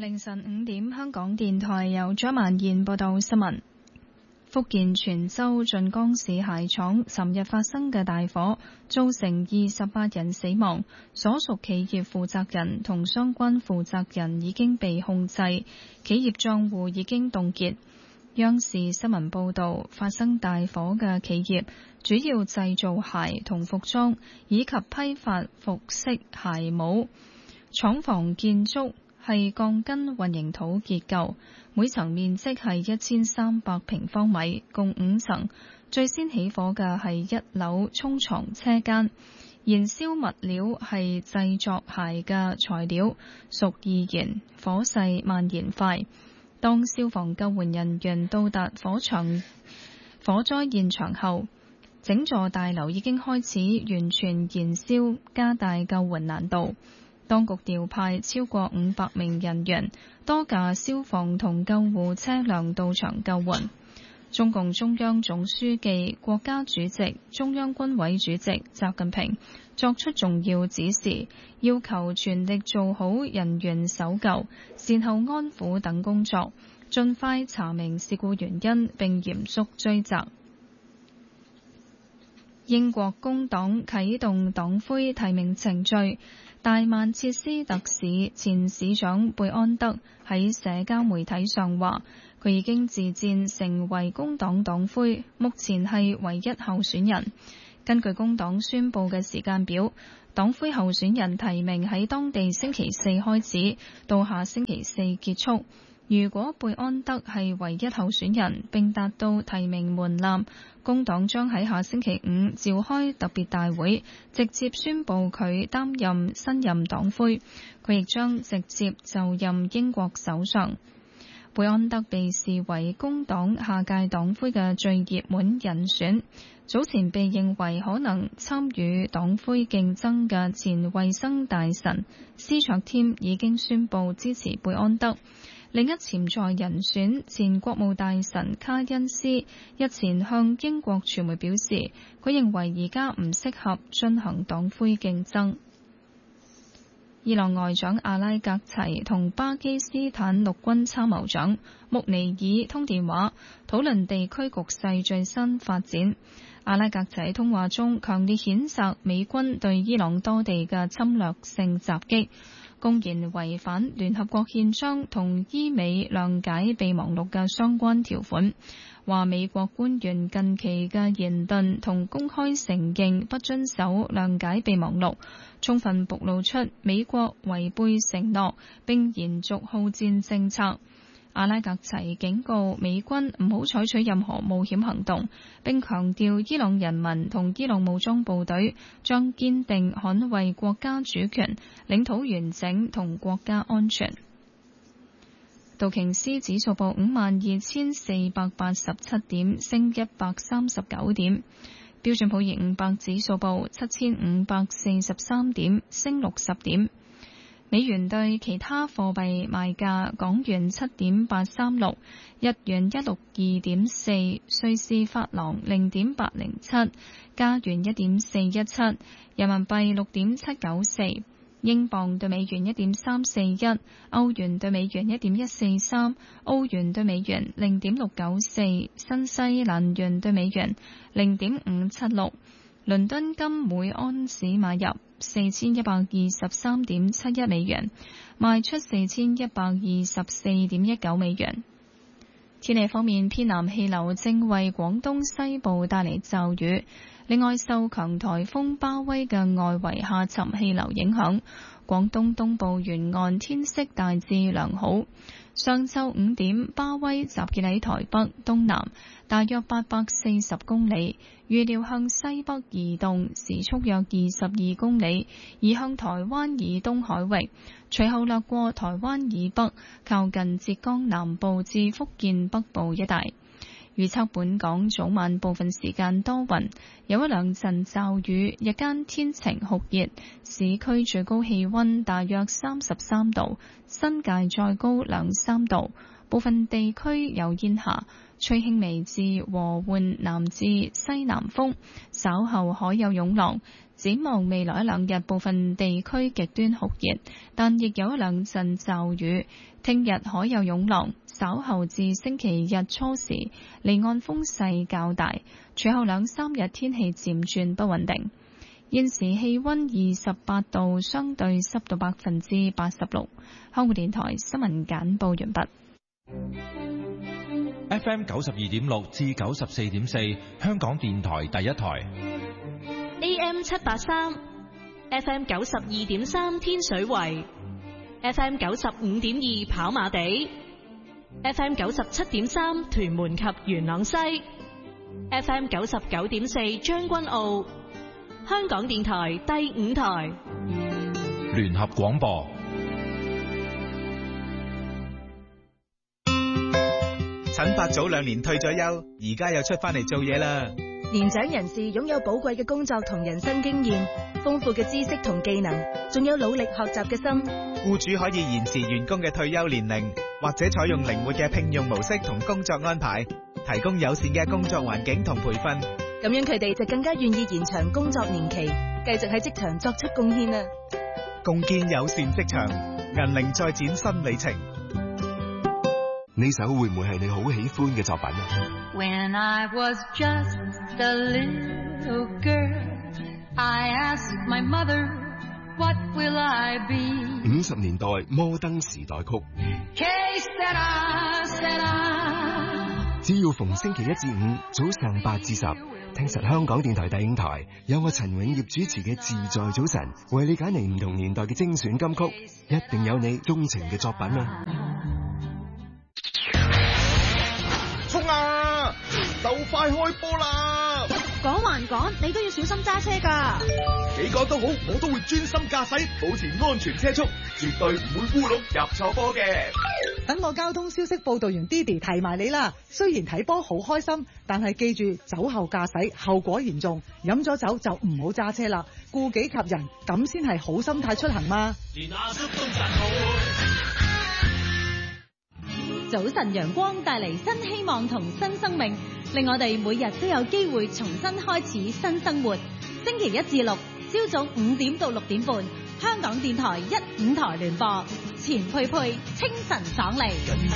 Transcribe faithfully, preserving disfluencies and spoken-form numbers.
凌晨五點，香港電台由張曼燕報道新聞。福建泉州晉江市鞋廠尋日發生嘅大火，造成二十八人死亡，所屬企業負責人同相關負責人已經被控制，企業賬戶已經凍結。央視新聞報道，發生大火嘅企業主要製造鞋同服裝，以及批發服飾鞋帽。廠房建築係鋼筋混凝土結構，每層面積係一千三百平方米，共五層。最先起火嘅係一樓沖床車間，燃燒物料係製作鞋嘅材料，屬易燃，火勢蔓延快。當消防救援人員到達火場火災現場後，整座大樓已經開始完全燃燒，加大救援難度。當局調派超過五百名人員，多架消防同救護車輛到場救援。中共中央總書記、國家主席、中央軍委主席習近平作出重要指示，要求全力做好人員搜救、善後安撫等工作，盡快查明事故原因並嚴肅追責。英國工黨啟動黨魁提名程序。大曼徹斯特市前市長貝安德喺社交媒體上話，佢已經自薦成為工黨黨魁，目前係唯一候選人。根據工黨宣佈嘅時間表，黨魁候選人提名喺當地星期四開始，到下星期四結束。如果貝安德係唯一候選人並達到提名門檻，工黨將喺下星期五召開特別大會，直接宣布佢擔任新任黨魁。佢亦將直接就任英國首相。貝安德被視為工黨下屆黨魁嘅最熱門人選。早前被認為可能參與黨魁競爭嘅前衛生大臣斯卓添已經宣布支持貝安德。另一潛在人選前國務大臣卡恩斯日前向英國傳媒表示，佢認為而家唔適合進行黨魁競爭。伊朗外長阿拉格齊同巴基斯坦陸軍參謀長穆尼爾通電話，討論地區局勢最新發展。阿拉格齊喺通話中強烈譴責美軍對伊朗多地嘅侵略性襲擊，公然違反聯合國憲章同伊美諒解備忘錄嘅相關條款，話美國官員近期嘅言論同公開承認不遵守諒解備忘錄，充分暴露出美國違背承諾並延續好戰政策。阿拉格齊警告美軍唔好採取任何冒險行動，並強調伊朗人民同伊朗武裝部隊將堅定捍衛國家主權、領土完整同國家安全。道瓊斯指數報五萬二千四百八十七點，升一百三十九點。標準普爾五百指數報七千五百四十三點，升六十點。美元對其他貨幣賣價：港元七點八三六，日元一六二點四，瑞士法郎零點八零七，加元一點四一七，人民幣六點七九四，英鎊對美元一點三四一，歐元對美元一點一四三，澳元對美元零點六九四，新西蘭元對美元零點五七六。倫敦金每安士買入四千一百二十三點七一美元，賣出四千一百二十四點一九美元。天氣方面，偏南氣流正為廣東西部帶嚟驟雨，另外受強颱風巴威嘅外圍下沉氣流影響，廣東東部沿岸天色大致良好。上晝五點，巴威集結喺台北東南大約八百四十公里，預料向西北移動，時速約二十二公里，移向台灣以東海域，隨後掠過台灣以北，靠近浙江南部至福建北部一帶。預測本港早晚部分時間多雲，有一兩陣驟雨，日間天晴酷熱，市區最高氣溫大約三十三度，新界再高兩三度。 部分地區有煙霞，吹輕微至和緩南至西南風，稍後可有湧浪。展望未來一兩日，部分地區極端酷熱，但亦有一兩陣驟雨。聽日可有湧浪，稍後至星期日初時離岸風勢較大，隨後兩三日天氣漸轉不穩定。現時氣溫二十八度，相對濕度百分之八十六。香港電台新聞簡報完畢。 F M 九十二點六至九十四點四，香港電台第一台。 A M 七八三 ，F M 九十二點三天水圍 ，F M 九十五點二跑馬地 ，F M 九十七點三屯門及元朗西 ，F M 九十九點四將軍澳。香港電台第五台聯合廣播。 陳伯早兩年退咗休，而家又出翻嚟做嘢啦。 年長人士擁有寶貴嘅工作同人生經驗，豐富嘅知識同技能，仲有努力學習嘅心。 僱主可以延遲員工嘅退休年齡，或者採用靈活嘅聘用模式同工作安排，提供友善嘅工作環境同培訓。 咁樣佢哋就更加願意延長工作年期，繼續喺職場作出貢獻啦。 共建友善職場，銀齡再展新里程。 呢首會唔會係你好喜歡嘅作品啊？ When I was just a little girl, I asked my mother, what will I be? 五十年代摩登時代曲。 Que sera, sera. 只要逢星期一至五早上八至十，聽實香港電台第五台有我陳永業主持嘅自在早晨，為你揀嚟唔同年代嘅精選金曲，一定有你鍾情嘅作品啊！ 衝啊！就快開波啦！ 講還講，你都要小心揸車㗎。 幾個都好，我都會專心駕駛，保持安全車速，絕對唔會烏龍入錯波嘅。 等我交通消息報導員 Didi 提埋你啦。雖然睇波好開心，但係記住酒後駕駛後果嚴重，飲咗酒就唔好揸車啦，顧己及人，咁先係好心態出行嘛。連阿叔都讚好。 早晨陽光帶嚟新希望同新生命，令我哋每日都有機會重新開始新生活。星期一至六朝早五點到六點半，香港電台一五台聯播，錢佩佩清晨爽利。